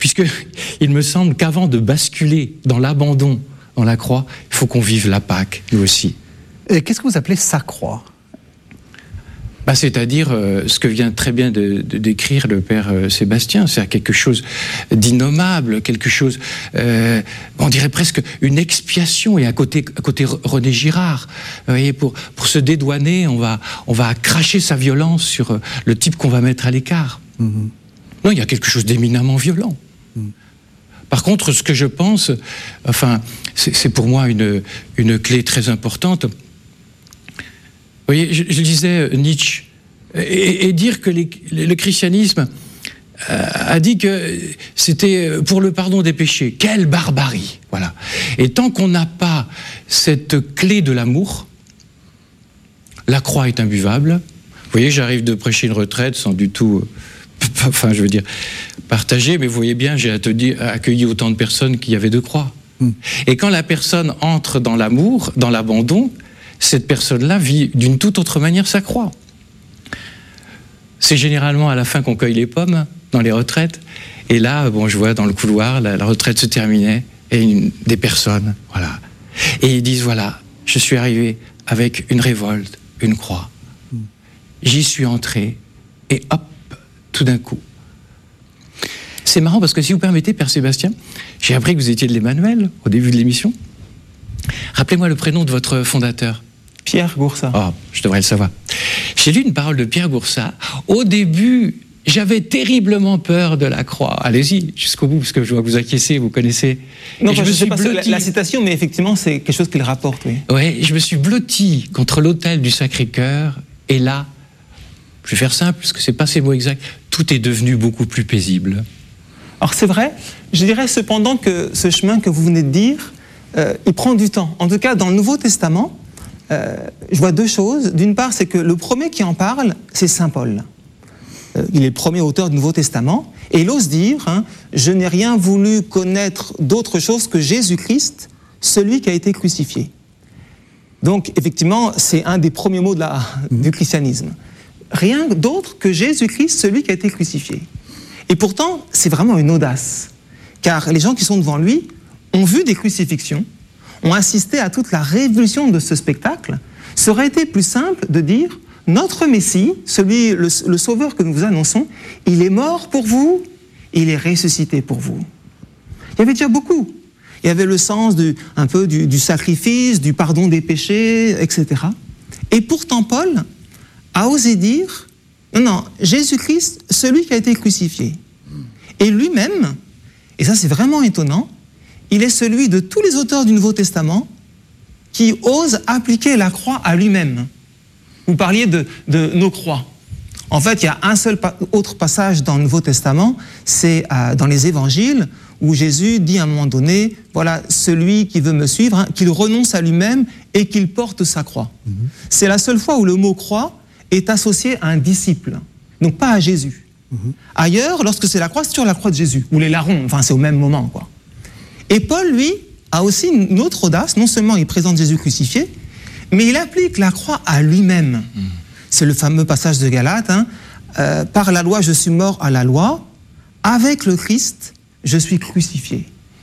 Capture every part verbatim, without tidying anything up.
puisqu'il me semble qu'avant de basculer dans l'abandon, dans la croix, il faut qu'on vive la Pâque, nous aussi. Et qu'est-ce que vous appelez sa croix ? Bah, c'est-à-dire euh, ce que vient très bien de, de décrire le père euh, Sébastien, c'est quelque chose d'innommable, quelque chose, euh, on dirait presque une expiation. Et à côté, à côté René Girard, vous voyez, pour, pour se dédouaner, on va, on va cracher sa violence sur euh, le type qu'on va mettre à l'écart. Mm-hmm. Non, il y a quelque chose d'éminemment violent. Mm. Par contre, ce que je pense, enfin, c'est, c'est pour moi une, une clé très importante. Vous voyez, je, je lisais Nietzsche, et, et dire que les, le christianisme a dit que c'était pour le pardon des péchés. Quelle barbarie, voilà. Et tant qu'on n'a pas cette clé de l'amour, la croix est imbuvable. Vous voyez, j'arrive de prêcher une retraite sans du tout, enfin, je veux dire, partager, mais vous voyez bien, j'ai accueilli autant de personnes qu'il y avait de croix. Mm. Et quand la personne entre dans l'amour, dans l'abandon, cette personne-là vit d'une toute autre manière sa croix. C'est généralement à la fin qu'on cueille les pommes dans les retraites. Et là, bon, je vois dans le couloir, la, la retraite se terminait et une, des personnes, voilà. Et ils disent, voilà, je suis arrivé avec une révolte, une croix. J'y suis entré et hop, tout d'un coup. C'est marrant parce que si vous permettez, Père Sébastien, j'ai appris que vous étiez de l'Emmanuel au début de l'émission. Rappelez-moi le prénom de votre fondateur. Pierre Goursat. Oh, je devrais le savoir. J'ai lu une parole de Pierre Goursat. Au début, j'avais terriblement peur de la croix. Allez-y, jusqu'au bout, parce que je vois que vous acquiescez, vous connaissez. Non, je ne sais pas la, la citation, mais effectivement, c'est quelque chose qu'il rapporte, oui. Oui, je me suis blotti contre l'autel du Sacré-Cœur, et là, je vais faire simple, parce que ce n'est pas ces mots exacts, tout est devenu beaucoup plus paisible. Alors c'est vrai, je dirais cependant que ce chemin que vous venez de dire, euh, il prend du temps. En tout cas, dans le Nouveau Testament, Euh, je vois deux choses. D'une part, c'est que le premier qui en parle, c'est Saint Paul. Euh, il est le premier auteur du Nouveau Testament, et il ose dire hein, « Je n'ai rien voulu connaître d'autre chose que Jésus-Christ, celui qui a été crucifié. » Donc, effectivement, c'est un des premiers mots de la, du christianisme. Rien d'autre que Jésus-Christ, celui qui a été crucifié. Et pourtant, c'est vraiment une audace, car les gens qui sont devant lui ont vu des crucifixions, ont assisté à toute la révolution de ce spectacle. Ça aurait été plus simple de dire « Notre Messie, celui, le, le Sauveur que nous vous annonçons, il est mort pour vous, il est ressuscité pour vous. » Il y avait déjà beaucoup. Il y avait le sens du, un peu du, du sacrifice, du pardon des péchés, et cetera. Et pourtant, Paul a osé dire « Non, non, Jésus-Christ, celui qui a été crucifié. » Et lui-même, et ça c'est vraiment étonnant, il est celui de tous les auteurs du Nouveau Testament qui osent appliquer la croix à lui-même. Vous parliez de, de nos croix. En fait, il y a un seul pa- autre passage dans le Nouveau Testament, c'est euh, dans les Évangiles, où Jésus dit à un moment donné, voilà, celui qui veut me suivre, hein, qu'il renonce à lui-même et qu'il porte sa croix. Mm-hmm. C'est la seule fois où le mot croix est associé à un disciple, donc pas à Jésus. Mm-hmm. Ailleurs, lorsque c'est la croix, c'est sur la croix de Jésus, ou les larrons, enfin c'est au même moment, quoi. Et Paul, lui, a aussi une autre audace. Non seulement il présente Jésus crucifié, mais il applique la croix à lui-même. Mmh. C'est le fameux passage de Galates. Hein, euh, par la loi, je suis mort à la loi. Avec le Christ, je suis crucifié.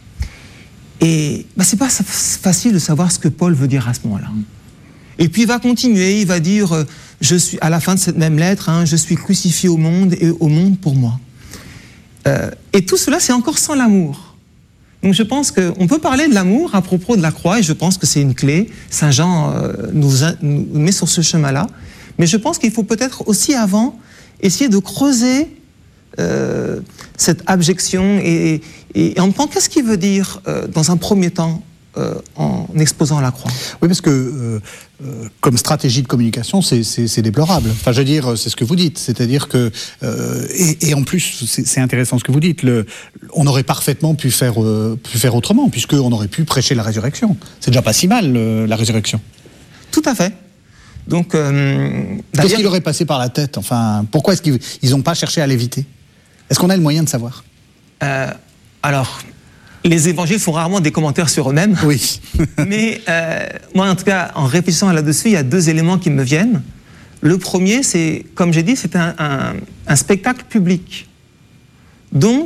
Et bah, c'est pas facile de savoir ce que Paul veut dire à ce moment-là. Mmh. Et puis il va continuer. Il va dire, euh, je suis à la fin de cette même lettre, hein, je suis crucifié au monde et au monde pour moi. Euh, et tout cela, c'est encore sans l'amour. Donc je pense qu'on peut parler de l'amour à propos de la croix, et je pense que c'est une clé. Saint Jean euh, nous, a, nous met sur ce chemin-là. Mais je pense qu'il faut peut-être aussi avant essayer de creuser euh, cette abjection. Et, et, et en même temps, qu'est-ce qu'il veut dire euh, dans un premier temps euh, en exposant la croix? Oui, parce que euh, euh, comme stratégie de communication, c'est, c'est, c'est déplorable. Enfin, je veux dire, c'est ce que vous dites. C'est-à-dire que... Euh, et, et en plus, c'est, c'est intéressant ce que vous dites. Le, on aurait parfaitement pu faire, euh, pu faire autrement, puisqu'on aurait pu prêcher la résurrection. C'est déjà pas si mal, euh, la résurrection. Tout à fait. Donc, euh, qu'est-ce qui leur est passé par la tête? Enfin, pourquoi est-ce qu'ils n'ont pas cherché à l'éviter? Est-ce qu'on a le moyen de savoir? euh, Alors... Les évangiles font rarement des commentaires sur eux-mêmes. Oui. Mais euh, moi, en tout cas, en réfléchissant là-dessus, il y a deux éléments qui me viennent. Le premier, c'est, comme j'ai dit, c'est un, un, un spectacle public. Donc,